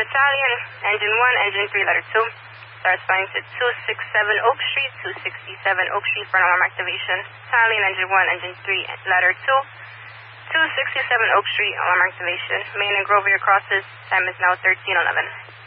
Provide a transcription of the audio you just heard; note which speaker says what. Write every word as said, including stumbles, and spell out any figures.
Speaker 1: Italian, engine one, engine three, letter two. Starts flying to two sixty-seven Oak Street, two sixty-seven Oak Street for alarm activation. Italian, engine one, engine three, letter two. two sixty-seven Oak Street, alarm activation. Main and Grover crosses. Time is now thirteen eleven.